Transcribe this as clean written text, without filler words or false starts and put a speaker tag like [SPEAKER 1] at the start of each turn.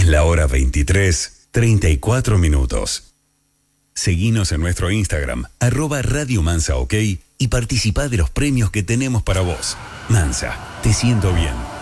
[SPEAKER 1] la hora 23:34. Seguinos en nuestro Instagram, @Radio Mansa OK, y participá de los premios que tenemos para vos. Mansa, te siento bien.